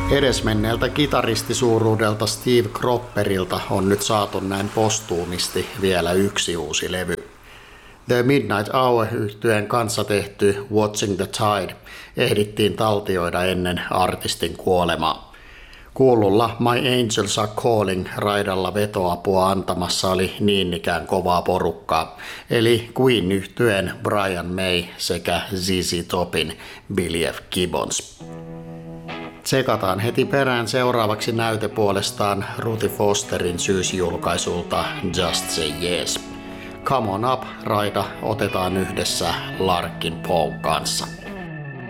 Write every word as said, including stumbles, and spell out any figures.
Edesmenneeltä kitaristisuuruudelta Steve Cropperilta on nyt saatu näin postuumisti vielä yksi uusi levy. The Midnight Hour-yhtyeen kanssa tehty Watching the Tide ehdittiin taltioida ennen artistin kuolemaa. Kuululla My Angels Are Calling -raidalla vetoapua antamassa oli niin ikään kovaa porukkaa, eli Queen-yhtyeen Brian May sekä Z Z Topin Billy F. Gibbons. Tsekataan heti perään seuraavaksi näyte puolestaan Ruthie Fosterin syysjulkaisulta Just Say Yes. Come On Up -raida otetaan yhdessä Larkin Poen kanssa.